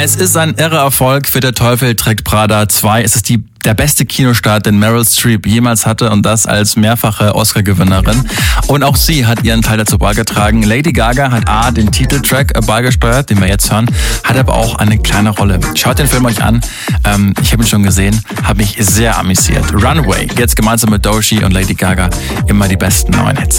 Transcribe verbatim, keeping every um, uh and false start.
Es ist ein irrer Erfolg für Der Teufel trägt Prada zwei. Es ist die der beste Kinostart, den Meryl Streep jemals hatte, und das als mehrfache Oscar-Gewinnerin. Und auch sie hat ihren Teil dazu beigetragen. Lady Gaga hat A, den Titeltrack beigesteuert, den wir jetzt hören, hat aber auch eine kleine Rolle. Schaut den Film euch an. Ähm, ich habe ihn schon gesehen, habe mich sehr amüsiert. Runway, jetzt gemeinsam mit Doechii und Lady Gaga, immer die besten neuen Hits.